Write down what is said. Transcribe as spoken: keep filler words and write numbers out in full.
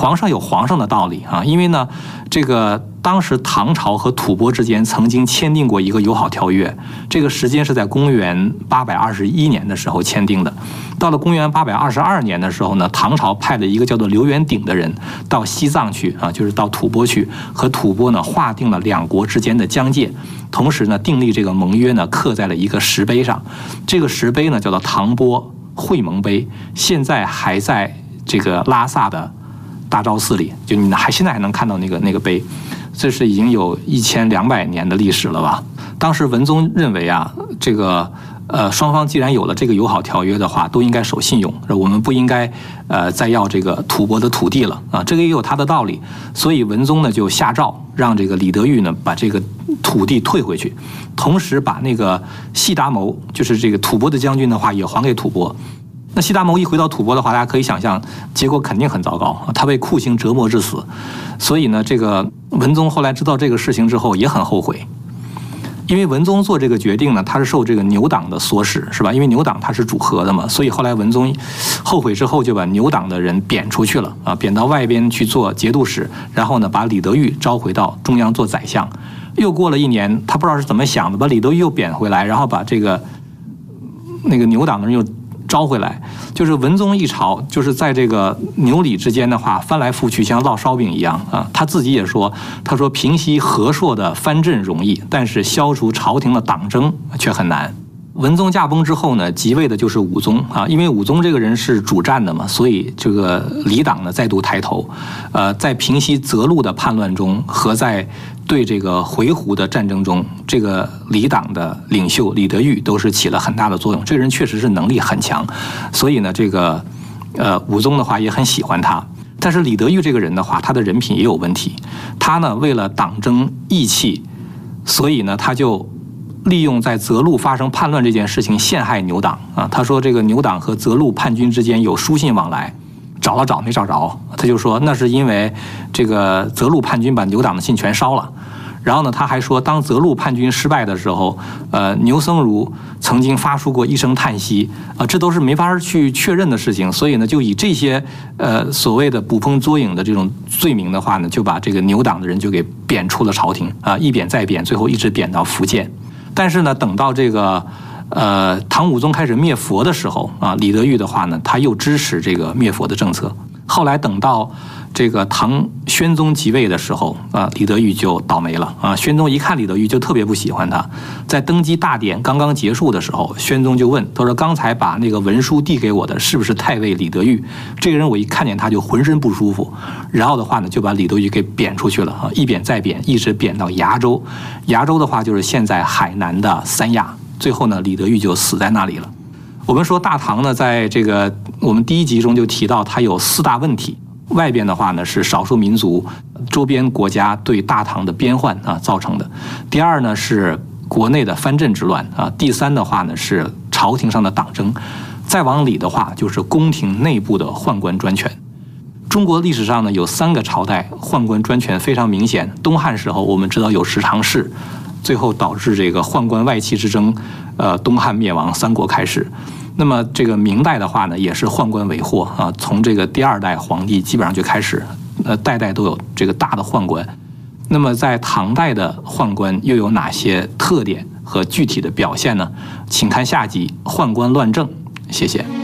皇上有皇上的道理啊，因为呢，这个当时唐朝和吐蕃之间曾经签订过一个友好条约，这个时间是在公元八百二十一年的时候签订的。到了公元八百二十二年的时候呢，唐朝派了一个叫做刘元鼎的人到西藏去啊，就是到吐蕃去，和吐蕃呢划定了两国之间的疆界，同时呢订立这个盟约呢刻在了一个石碑上，这个石碑呢叫做唐波会盟碑，现在还在这个拉萨的大昭寺里，就你还现在还能看到那个那个碑，这是已经有一千两百年的历史了吧？当时文宗认为啊，这个呃双方既然有了这个友好条约的话，都应该守信用，我们不应该呃再要这个吐蕃的土地了啊，这个也有他的道理。所以文宗呢就下诏让这个李德裕呢把这个土地退回去，同时把那个悉达谋，就是这个吐蕃的将军的话也还给吐蕃。那悉达谋一回到吐蕃的话，大家可以想象，结果肯定很糟糕，他被酷刑折磨致死。所以呢，这个文宗后来知道这个事情之后也很后悔，因为文宗做这个决定呢，他是受这个牛党的唆使，是吧？因为牛党他是主和的嘛，所以后来文宗后悔之后就把牛党的人贬出去了啊，贬到外边去做节度使，然后呢把李德裕召回到中央做宰相。又过了一年，他不知道是怎么想的，把李德裕又贬回来，然后把这个那个牛党的人又招回来，就是文宗一朝，就是在这个牛李之间的话翻来覆去，像烙烧饼一样啊。他自己也说，他说平息和硕的藩镇容易，但是消除朝廷的党争却很难。文宗驾崩之后呢，即位的就是武宗啊，因为武宗这个人是主战的嘛，所以这个李党呢再度抬头，呃，在平息泽路的叛乱中和在对这个回鹘的战争中，这个李党的领袖李德裕都是起了很大的作用。这个人确实是能力很强，所以呢，这个呃武宗的话也很喜欢他。但是李德裕这个人的话，他的人品也有问题。他呢为了党争义气，所以呢他就利用在泽路发生叛乱这件事情陷害牛党啊。他说这个牛党和泽路叛军之间有书信往来，找了找没找着，他就说那是因为这个泽路叛军把牛党的信全烧了。然后呢，他还说，当泽路叛军失败的时候，呃，牛僧孺曾经发出过一声叹息啊、呃，这都是没法去确认的事情。所以呢，就以这些呃所谓的捕风捉影的这种罪名的话呢，就把这个牛党的人就给贬出了朝廷啊、呃，一贬再贬，最后一直贬到福建。但是呢，等到这个呃唐武宗开始灭佛的时候啊，李德裕的话呢，他又支持这个灭佛的政策。后来等到这个唐宣宗即位的时候啊，李德裕就倒霉了啊。宣宗一看李德裕就特别不喜欢他，在登基大典刚刚结束的时候，宣宗就问他说：“刚才把那个文书递给我的是不是太尉李德裕？”这个人我一看见他就浑身不舒服，然后的话呢就把李德裕给贬出去了啊，一贬再贬，一直贬到崖州。崖州的话就是现在海南的三亚。最后呢，李德裕就死在那里了。我们说大唐呢，在这个我们第一集中就提到，它有四大问题。外边的话呢是少数民族、周边国家对大唐的边患啊造成的。第二呢是国内的藩镇之乱啊。第三的话呢是朝廷上的党争。再往里的话就是宫廷内部的宦官专权。中国历史上呢有三个朝代宦官专权非常明显。东汉时候我们知道有十常侍，最后导致这个宦官外戚之争，呃，东汉灭亡，三国开始。那么这个明代的话呢，也是宦官为祸啊，从这个第二代皇帝基本上就开始，呃，代代都有这个大的宦官。那么在唐代的宦官又有哪些特点和具体的表现呢？请看下集《宦官乱政》，谢谢。